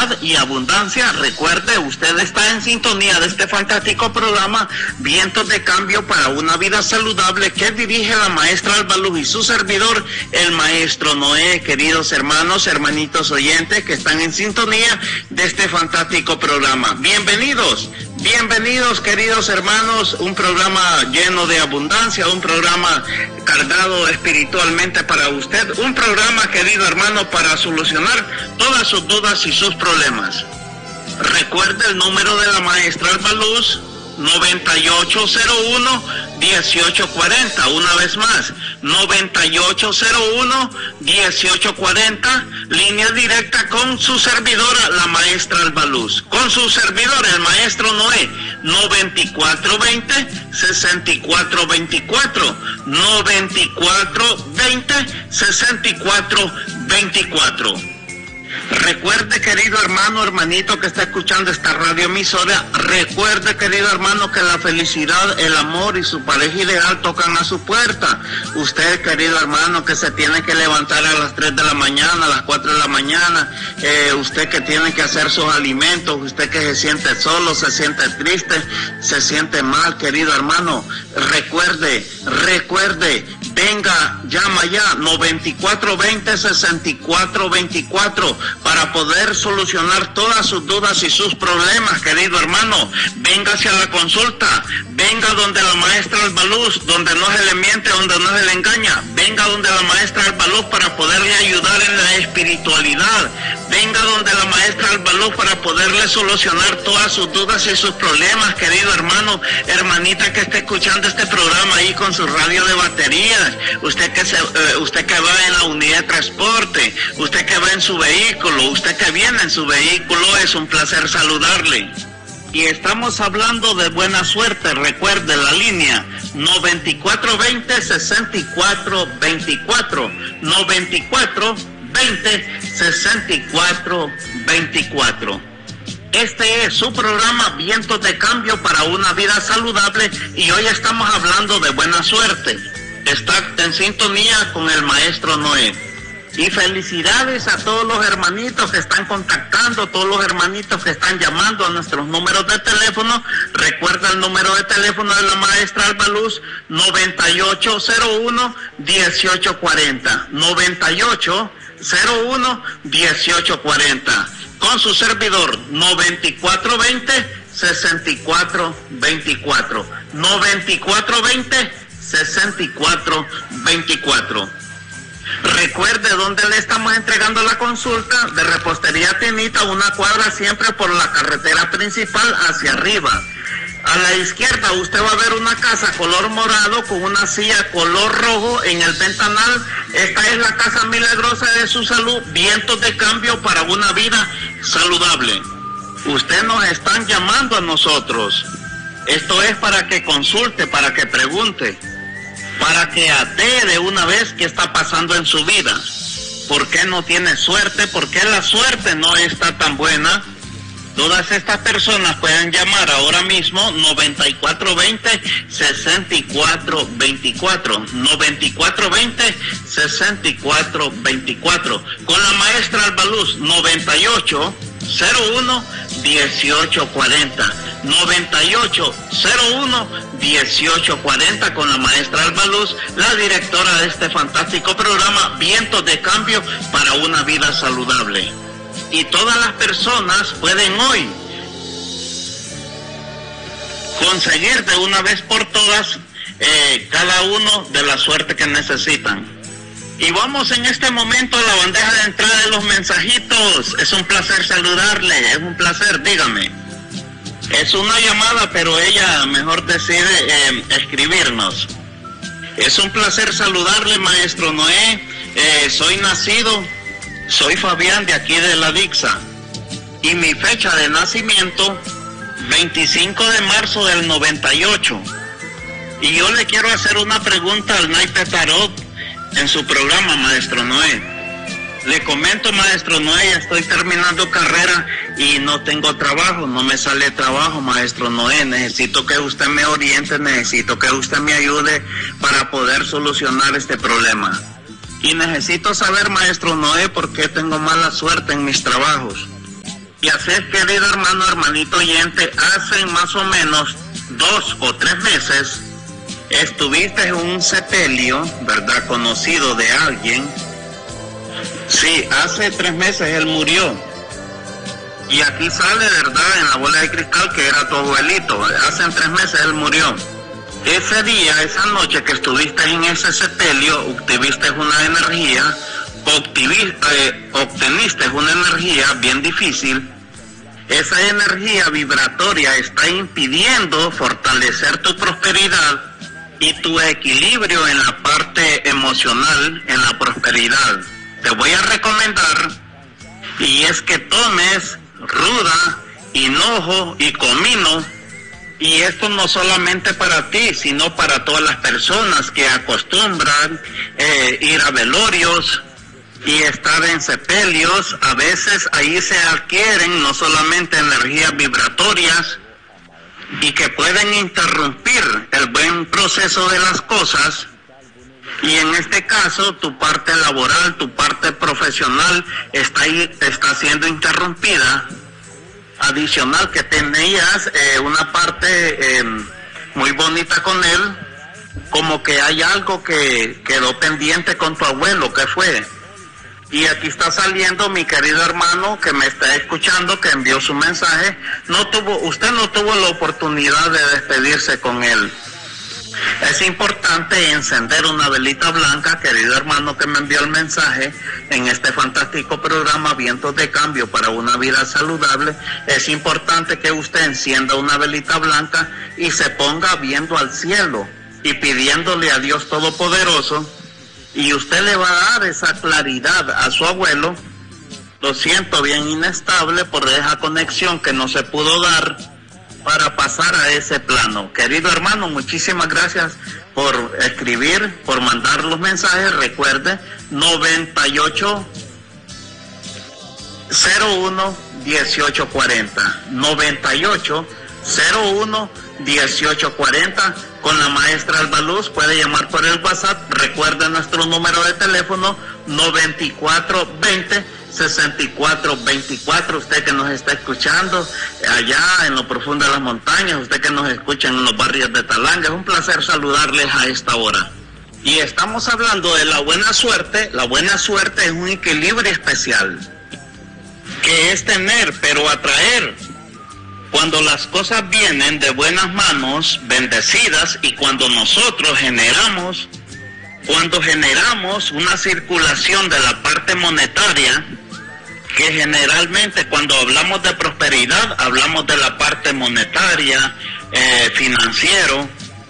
felicidad y abundancia. Recuerde, usted está en sintonía de este fantástico programa Vientos de Cambio para una Vida Saludable, que dirige la maestra Alba Luz y su servidor, el maestro Noé. Queridos hermanos, hermanitos oyentes que están en sintonía de este fantástico programa, bienvenidos. Bienvenidos, queridos hermanos, un programa lleno de abundancia, un programa cargado espiritualmente para usted, un programa, querido hermano, para solucionar todas sus dudas y sus problemas. Recuerde el número de la maestra Alba Luz, 9801-1840, una vez más, 9801-1840, línea directa con su servidora, la maestra Alba Luz, con su servidor, el maestro Noé, 9420-6424, 9420-6424. Recuerde, querido hermano, hermanito que está escuchando esta radioemisora, recuerde, querido hermano, que la felicidad, el amor y su pareja ideal tocan a su puerta. Usted, querido hermano, que se tiene que levantar a las 3 de la mañana, a las 4 de la mañana, usted que tiene que hacer sus alimentos, usted que se siente solo, se siente triste, se siente mal, querido hermano, recuerde, venga, llama ya, 9420-6424, para poder solucionar todas sus dudas y sus problemas, querido hermano. Venga hacia la consulta, venga donde la maestra Alba Luz, donde no se le miente, donde no se le engaña. Venga donde la maestra Alba Luz para poderle ayudar en la espiritualidad. Venga donde la maestra Alba Luz para poderle solucionar todas sus dudas y sus problemas, querido hermano, hermanita que esté escuchando este programa ahí con su radio de baterías. Usted que va en la unidad de transporte, usted que va en su vehículo, usted que viene en su vehículo, es un placer saludarle. Y estamos hablando de buena suerte. Recuerde la línea 9420-6424, 9420-6424. Este es su programa Vientos de Cambio para una Vida Saludable, y hoy estamos hablando de buena suerte. Está en sintonía con el maestro Noé. Y felicidades a todos los hermanitos que están contactando, todos los hermanitos que están llamando a nuestros números de teléfono. Recuerda el número de teléfono de la maestra Alba Luz, 9801-1840, 9801-1840. Con su servidor, 9420-6424, 9420-6424. Recuerde dónde le estamos entregando la consulta: de Repostería Tinita, una cuadra siempre por la carretera principal hacia arriba. A la izquierda usted va a ver una casa color morado con una silla color rojo en el ventanal. Esta es la Casa Milagrosa de su Salud, Vientos de Cambio para una Vida Saludable. Usted nos están llamando a nosotros. Esto es para que consulte, para que pregunte, para que atee de una vez qué está pasando en su vida. ¿Por qué no tiene suerte? ¿Por qué la suerte no está tan buena? Todas estas personas pueden llamar ahora mismo 9420-6424, 9420-6424, con la maestra Alba Luz, 9801-1840, 9801-1840, con la maestra Alba Luz, la directora de este fantástico programa Vientos de Cambio para una Vida Saludable. Y todas las personas pueden hoy conseguir de una vez por todas cada uno de la suerte que necesitan. Y vamos en este momento a la bandeja de entrada de los mensajitos. Es un placer saludarle, es un placer, dígame. Es una llamada, pero ella mejor decide escribirnos. Es un placer saludarle, maestro Noé. Soy Fabián, de aquí de la Dixa, y mi fecha de nacimiento, 25 de marzo del 98. Y yo le quiero hacer una pregunta al naipe tarot en su programa, maestro Noé. Le comento, maestro Noé, ya estoy terminando carrera y no tengo trabajo, no me sale trabajo, maestro Noé. Necesito que usted me oriente, necesito que usted me ayude para poder solucionar este problema. Y necesito saber, maestro Noé, por qué tengo mala suerte en mis trabajos. Y así es, querido hermano, hermanito oyente, hace más o menos 2 o 3 meses estuviste en un sepelio, ¿verdad?, conocido de alguien. Sí, hace 3 meses él murió. Y aquí sale, ¿verdad?, en la bola de cristal que era tu abuelito. Hace 3 meses él murió. Ese día, esa noche que estuviste en ese sepelio, obtuviste una energía, obteniste una energía bien difícil. Esa energía vibratoria está impidiendo fortalecer tu prosperidad y tu equilibrio en la parte emocional, en la prosperidad. Te voy a recomendar, y es que tomes ruda, hinojo y comino, y esto no solamente para ti, sino para todas las personas que acostumbran ir a velorios y estar en sepelios. A veces ahí se adquieren no solamente energías vibratorias y que pueden interrumpir el buen proceso de las cosas, y en este caso tu parte laboral, tu parte profesional está siendo interrumpida. Adicional que tenías una parte muy bonita con él, como que hay algo que quedó pendiente con tu abuelo. ¿Qué fue? Y aquí está saliendo mi querido hermano que me está escuchando, que envió su mensaje. Usted no tuvo la oportunidad de despedirse con él. Es importante encender una velita blanca, querido hermano que me envió el mensaje, en este fantástico programa Vientos de Cambio para una vida saludable. Es importante que usted encienda una velita blanca y se ponga viendo al cielo y pidiéndole a Dios Todopoderoso, y usted le va a dar esa claridad a su abuelo. Lo siento, bien inestable por esa conexión que no se pudo dar para pasar a ese plano. Querido hermano, muchísimas gracias por escribir, por mandar los mensajes. Recuerde, 98 01 1840, 98 01 1840. Con la maestra Alba Luz puede llamar por el WhatsApp. Recuerde nuestro número de teléfono 9420 6424. Usted que nos está escuchando allá en lo profundo de las montañas, usted que nos escucha en los barrios de Talanga, es un placer saludarles a esta hora. Y estamos hablando de la buena suerte. La buena suerte es un equilibrio especial, que es tener, pero atraer. Cuando las cosas vienen de buenas manos, bendecidas, y cuando nosotros generamos una circulación de la parte monetaria, que generalmente cuando hablamos de prosperidad, hablamos de la parte monetaria, financiero,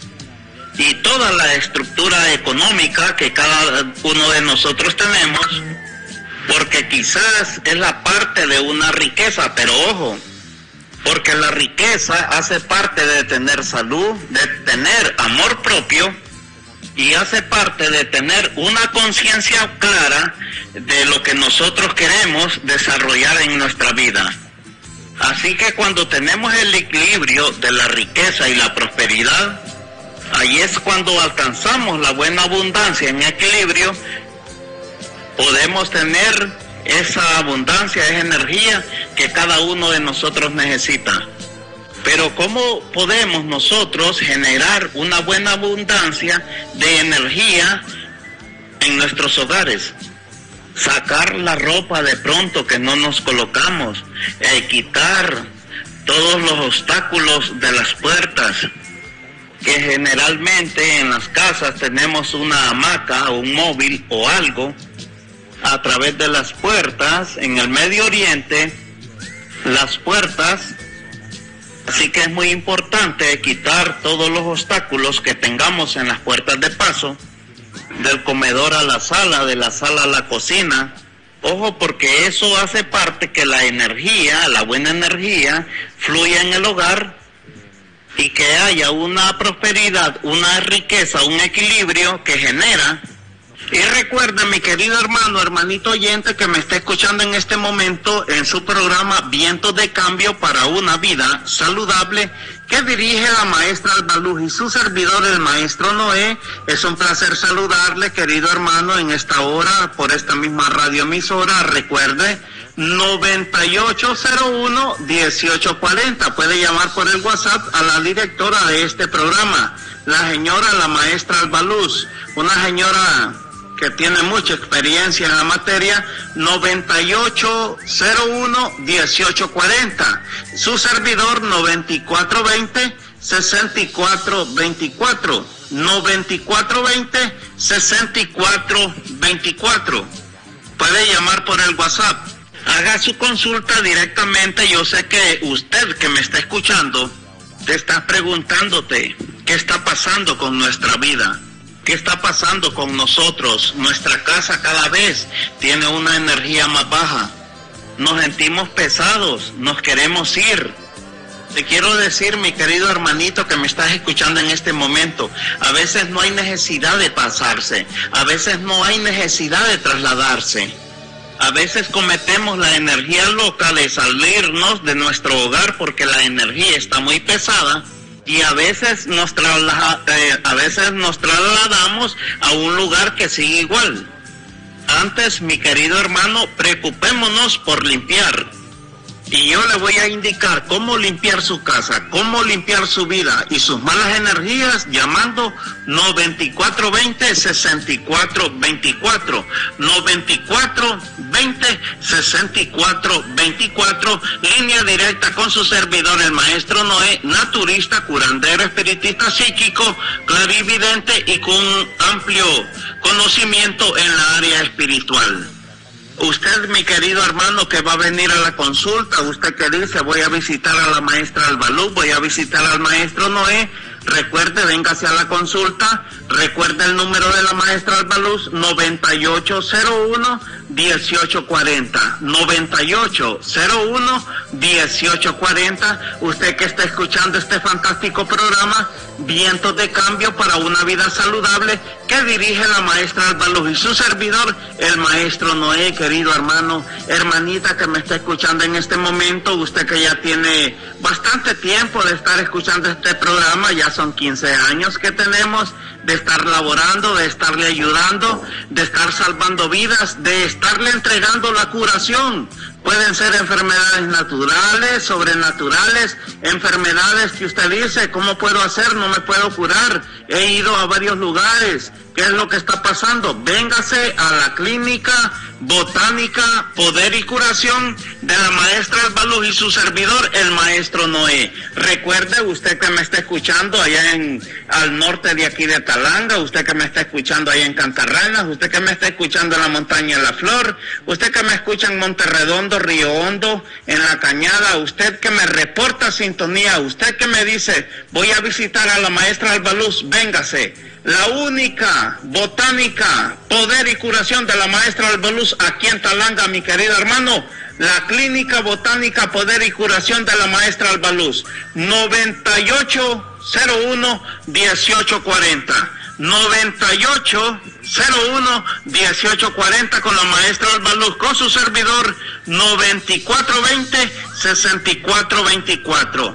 y toda la estructura económica que cada uno de nosotros tenemos, porque quizás es la parte de una riqueza, pero ojo, porque la riqueza hace parte de tener salud, de tener amor propio, y hace parte de tener una conciencia clara de lo que nosotros queremos desarrollar en nuestra vida. Así que cuando tenemos el equilibrio de la riqueza y la prosperidad, ahí es cuando alcanzamos la buena abundancia en equilibrio. Podemos tener esa abundancia, esa energía que cada uno de nosotros necesita. Pero ¿cómo podemos nosotros generar una buena abundancia de energía en nuestros hogares? Sacar la ropa de pronto que no nos colocamos, quitar todos los obstáculos de las puertas, que generalmente en las casas tenemos una hamaca o un móvil o algo. A través de las puertas, en el Medio Oriente, las puertas, así que es muy importante quitar todos los obstáculos que tengamos en las puertas de paso, del comedor a la sala, de la sala a la cocina. Ojo, porque eso hace parte que la energía, la buena energía, fluya en el hogar y que haya una prosperidad, una riqueza, un equilibrio que genera. Y recuerda, mi querido hermano, hermanito oyente que me está escuchando en este momento en su programa Vientos de Cambio para una vida saludable, que dirige la maestra Alba Luz y su servidor, el maestro Noé. Es un placer saludarle, querido hermano, en esta hora, por esta misma radioemisora. Recuerde, 9801-1840. Puede llamar por el WhatsApp a la directora de este programa, la señora, la maestra Albaluz, una señora que tiene mucha experiencia en la materia. 9801-1840. Su servidor 9420-6424. 9420-6424. Puede llamar por el WhatsApp. Haga su consulta directamente. Yo sé que usted que me está escuchando te está preguntándote qué está pasando con nuestra vida, qué está pasando con nosotros. Nuestra casa cada vez tiene una energía más baja. Nos sentimos pesados, nos queremos ir. Te quiero decir, mi querido hermanito que me estás escuchando en este momento, a veces no hay necesidad de pasarse, a veces no hay necesidad de trasladarse. A veces cometemos la energía loca de salirnos de nuestro hogar porque la energía está muy pesada, y a veces nos trasladamos a un lugar que sigue igual. Antes, mi querido hermano, preocupémonos por limpiar. Y yo le voy a indicar cómo limpiar su casa, cómo limpiar su vida y sus malas energías llamando 9420-6424. 9420-6424. Línea directa con su servidor, el maestro Noé, naturista, curandero, espiritista psíquico, clarividente y con amplio conocimiento en la área espiritual. Usted, mi querido hermano, que va a venir a la consulta, usted que dice, voy a visitar a la maestra Albaluz, voy a visitar al maestro Noé, recuerde, véngase a la consulta, recuerde el número de la maestra Albaluz, 9801-1840, 9801-1840. Usted que está escuchando este fantástico programa, Vientos de Cambio para una Vida Saludable, que dirige la maestra Albaluz y su servidor, el maestro Noé. Querido hermano, hermanita que me está escuchando en este momento, usted que ya tiene bastante tiempo de estar escuchando este programa, ya son 15 años que tenemos de estar laborando, de estarle ayudando, de estar salvando vidas, de estarle entregando la curación. Pueden ser enfermedades naturales, sobrenaturales, enfermedades que usted dice, ¿cómo puedo hacer? No me puedo curar. He ido a varios lugares. ¿Qué es lo que está pasando? Véngase a la clínica botánica, poder y curación de la maestra Albaluz y su servidor, el maestro Noé. Recuerde, usted que me está escuchando allá al norte de aquí de Talanga, usted que me está escuchando allá en Cantarranas, usted que me está escuchando en la montaña de La Flor, usted que me escucha en Monterredondo, Río Hondo, en La Cañada, usted que me reporta sintonía, usted que me dice, voy a visitar a la maestra Albaluz, véngase. La única botánica, poder y curación de la maestra Albaluz aquí en Talanga, mi querido hermano, la clínica botánica, poder y curación de la maestra Albaluz, 9801-1840, 9801-1840 con la maestra Albaluz, con su servidor, 9420-6424,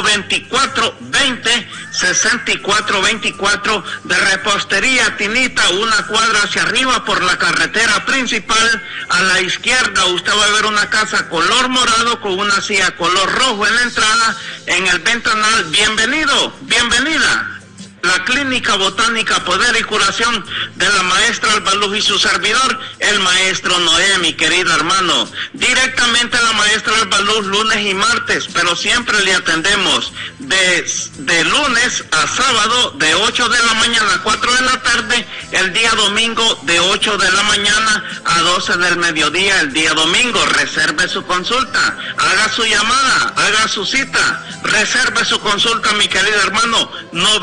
9420-6424, de repostería Tinita, una cuadra hacia arriba por la carretera principal. A la izquierda usted va a ver una casa color morado con una silla color rojo en la entrada, en el ventanal. Bienvenido, bienvenida. La clínica botánica, poder y curación de la maestra Albaluz y su servidor, el maestro Noé, mi querido hermano. Directamente a la maestra Albaluz lunes y martes, pero siempre le atendemos de lunes a sábado de 8 de la mañana a 4 de la tarde, el día domingo de 8 de la mañana a 12 del mediodía, el día domingo. Reserve su consulta, haga su llamada, haga su cita, reserve su consulta, mi querido hermano.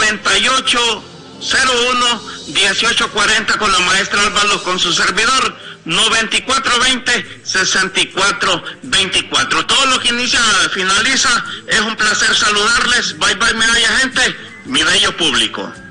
9801-1840 con la maestra Albaluz, con su servidor, 9420-6424. Todo lo que inicia finaliza. Es un placer saludarles. Bye bye, mi bella gente, mi bello público.